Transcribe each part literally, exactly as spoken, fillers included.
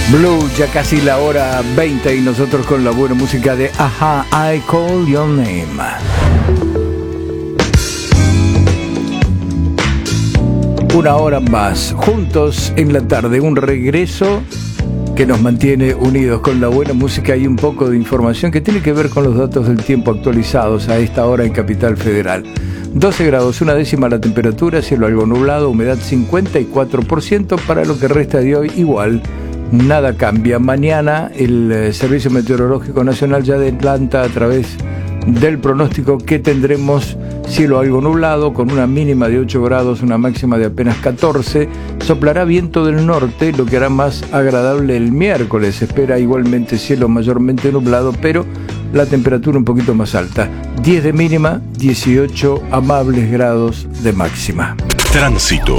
Blue, ya casi la hora veinte y nosotros con la buena música de Aha, I Call Your Name. Una hora más, juntos en la tarde, un regreso que nos mantiene unidos con la buena música y un poco de información que tiene que ver con los datos del tiempo actualizados a esta hora en Capital Federal. doce grados, una décima la temperatura, cielo algo nublado, humedad cincuenta y cuatro por ciento para lo que resta de hoy igual. Nada cambia. Mañana el eh, Servicio Meteorológico Nacional ya adelanta a través del pronóstico que tendremos cielo algo nublado con una mínima de ocho grados, una máxima de apenas catorce. Soplará viento del norte, lo que hará más agradable el miércoles. Se espera igualmente cielo mayormente nublado, pero la temperatura un poquito más alta. diez de mínima, dieciocho amables grados de máxima. Tránsito.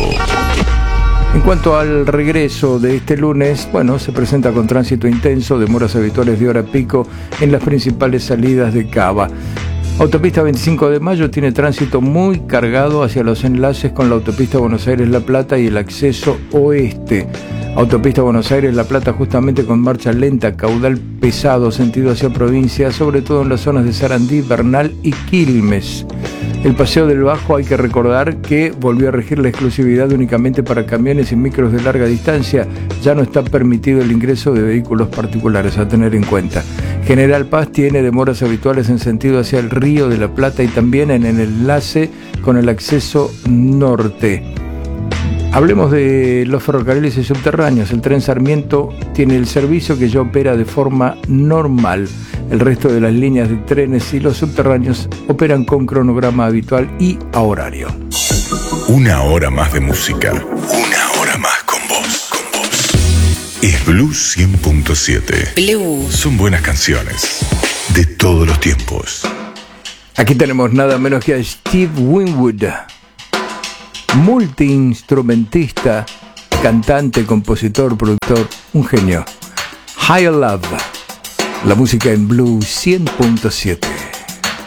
En cuanto al regreso de este lunes, bueno, se presenta con tránsito intenso, demoras habituales de hora pico en las principales salidas de Cava. Autopista veinticinco de mayo tiene tránsito muy cargado hacia los enlaces con la autopista Buenos Aires-La Plata y el acceso oeste. Autopista Buenos Aires-La Plata justamente con marcha lenta, caudal pesado, sentido hacia provincia, sobre todo en las zonas de Sarandí, Bernal y Quilmes. El Paseo del Bajo, hay que recordar que volvió a regir la exclusividad únicamente para camiones y micros de larga distancia. Ya no está permitido el ingreso de vehículos particulares, a tener en cuenta. General Paz tiene demoras habituales en sentido hacia el Río de la Plata y también en el enlace con el acceso norte. Hablemos de los ferrocarriles y subterráneos. El tren Sarmiento tiene el servicio que ya opera de forma normal. El resto de las líneas de trenes y los subterráneos operan con cronograma habitual y a horario. Una hora más de música. Una hora más con vos. Con vos. Es Blue cien punto siete. Blue. Son buenas canciones de todos los tiempos. Aquí tenemos nada menos que a Steve Winwood, multiinstrumentista, cantante, compositor, productor, un genio. Higher Love, la música en Blue cien punto siete.